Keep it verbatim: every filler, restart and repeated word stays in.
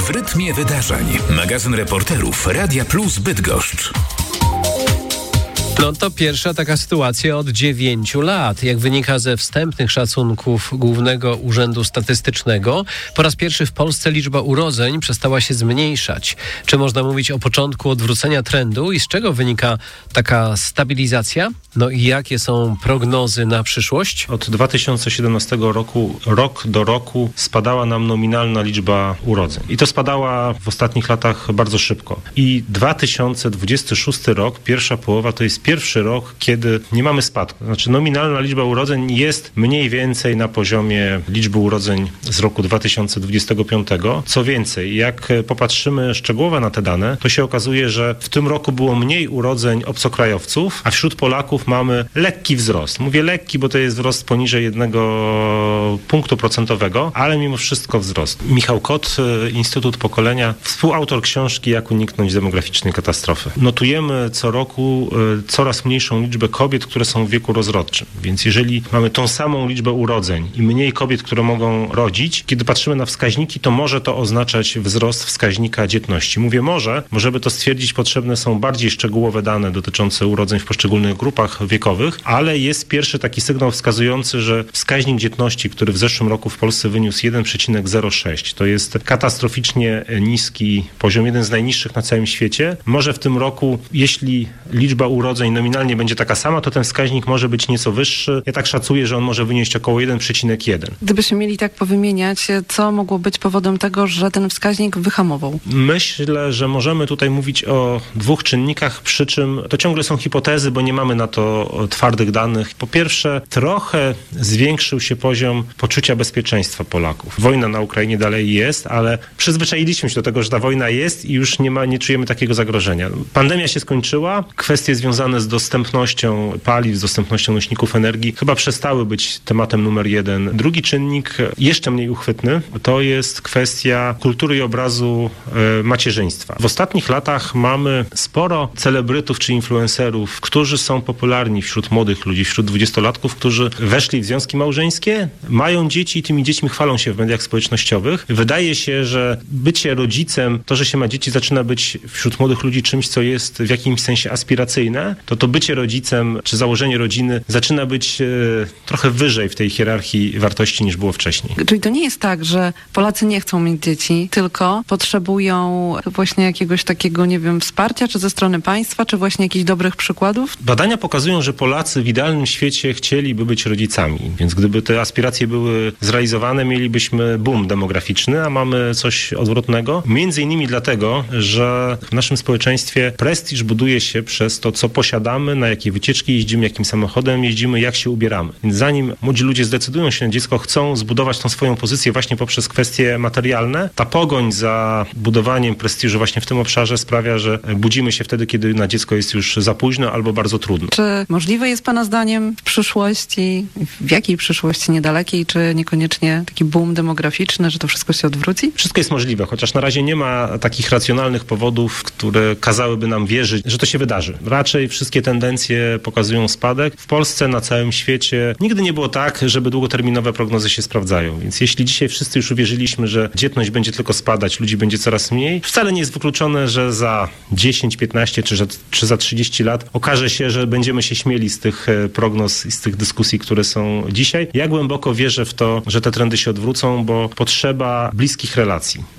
W rytmie wydarzeń. Magazyn reporterów Radia Plus Bydgoszcz. No to pierwsza taka sytuacja od dziewięciu lat. Jak wynika ze wstępnych szacunków Głównego Urzędu Statystycznego, po raz pierwszy w Polsce liczba urodzeń przestała się zmniejszać. Czy można mówić o początku odwrócenia trendu i z czego wynika taka stabilizacja? No i jakie są prognozy na przyszłość? Od dwa tysiące siedemnastego roku, rok do roku spadała nam nominalna liczba urodzeń. I to spadała w ostatnich latach bardzo szybko. I dwa tysiące dwudziesty szósty rok, pierwsza połowa, to jest pierwszy rok, kiedy nie mamy spadku. Znaczy nominalna liczba urodzeń jest mniej więcej na poziomie liczby urodzeń z roku dwa tysiące dwudziestego piątego. Co więcej, jak popatrzymy szczegółowo na te dane, to się okazuje, że w tym roku było mniej urodzeń obcokrajowców, a wśród Polaków mamy lekki wzrost. Mówię lekki, bo to jest wzrost poniżej jednego punktu procentowego, ale mimo wszystko wzrost. Michał Kot, Instytut Pokolenia, współautor książki Jak uniknąć demograficznej katastrofy. Notujemy co roku coraz mniejszą liczbę kobiet, które są w wieku rozrodczym. Więc jeżeli mamy tą samą liczbę urodzeń i mniej kobiet, które mogą rodzić, kiedy patrzymy na wskaźniki, to może to oznaczać wzrost wskaźnika dzietności. Mówię może, bo żeby to stwierdzić, potrzebne są bardziej szczegółowe dane dotyczące urodzeń w poszczególnych grupach wiekowych, ale jest pierwszy taki sygnał wskazujący, że wskaźnik dzietności, który w zeszłym roku w Polsce wyniósł jeden przecinek zero sześć, to jest katastroficznie niski poziom, jeden z najniższych na całym świecie. Może w tym roku, jeśli liczba urodzeń nominalnie będzie taka sama, to ten wskaźnik może być nieco wyższy. Ja tak szacuję, że on może wynieść około jeden przecinek jeden. Gdybyśmy mieli tak powymieniać, co mogło być powodem tego, że ten wskaźnik wyhamował? Myślę, że możemy tutaj mówić o dwóch czynnikach, przy czym to ciągle są hipotezy, bo nie mamy na to twardych danych. Po pierwsze, trochę zwiększył się poziom poczucia bezpieczeństwa Polaków. Wojna na Ukrainie dalej jest, ale przyzwyczailiśmy się do tego, że ta wojna jest i już nie ma, nie czujemy takiego zagrożenia. Pandemia się skończyła, kwestie związane z dostępnością paliw, z dostępnością nośników energii chyba przestały być tematem numer jeden. Drugi czynnik, jeszcze mniej uchwytny, to jest kwestia kultury i obrazu e, macierzyństwa. W ostatnich latach mamy sporo celebrytów czy influencerów, którzy są popularni wśród młodych ludzi, wśród dwudziestolatków, którzy weszli w związki małżeńskie, mają dzieci i tymi dziećmi chwalą się w mediach społecznościowych. Wydaje się, że bycie rodzicem, to, że się ma dzieci, zaczyna być wśród młodych ludzi czymś, co jest w jakimś sensie aspiracyjne, to to bycie rodzicem, czy założenie rodziny zaczyna być e, trochę wyżej w tej hierarchii wartości niż było wcześniej. Czyli to nie jest tak, że Polacy nie chcą mieć dzieci, tylko potrzebują właśnie jakiegoś takiego, nie wiem, wsparcia, czy ze strony państwa, czy właśnie jakichś dobrych przykładów? Badania pokazują, że Polacy w idealnym świecie chcieliby być rodzicami, więc gdyby te aspiracje były zrealizowane, mielibyśmy boom demograficzny, a mamy coś odwrotnego. Między innymi dlatego, że w naszym społeczeństwie prestiż buduje się przez to, co posiadamy, na jakie wycieczki jeździmy, jakim samochodem jeździmy, jak się ubieramy. Więc zanim młodzi ludzie zdecydują się na dziecko, chcą zbudować tą swoją pozycję właśnie poprzez kwestie materialne, ta pogoń za budowaniem prestiżu właśnie w tym obszarze sprawia, że budzimy się wtedy, kiedy na dziecko jest już za późno albo bardzo trudno. Czy możliwe jest Pana zdaniem w przyszłości, w jakiej przyszłości niedalekiej, czy niekoniecznie taki boom demograficzny, że to wszystko się odwróci? Wszystko jest możliwe, chociaż na razie nie ma takich racjonalnych powodów, które kazałyby nam wierzyć, że to się wydarzy. Raczej wszystkie tendencje pokazują spadek. W Polsce, na całym świecie nigdy nie było tak, żeby długoterminowe prognozy się sprawdzają. Więc jeśli dzisiaj wszyscy już uwierzyliśmy, że dzietność będzie tylko spadać, ludzi będzie coraz mniej, wcale nie jest wykluczone, że za dziesięć, piętnaście czy, czy za trzydzieści lat okaże się, że będziemy się śmieli z tych prognoz i z tych dyskusji, które są dzisiaj. Ja głęboko wierzę w to, że te trendy się odwrócą, bo potrzeba bliskich relacji.